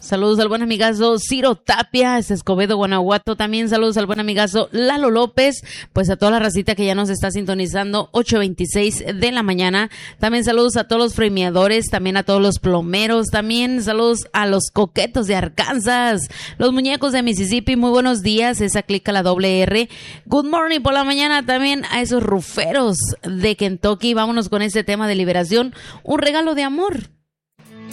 Saludos al buen amigazo Ciro Tapia, es Escobedo, Guanajuato. También saludos al buen amigazo Lalo López, pues a toda la racita que ya nos está sintonizando, 8:26 de la mañana. También saludos a todos los fremeadores, también a todos los plomeros, también saludos a los coquetos de Arkansas, los muñecos de Mississippi, muy buenos días, esa clica la doble R. Good morning por la mañana también a esos ruferos de Kentucky. Vámonos con este tema de liberación, un regalo de amor.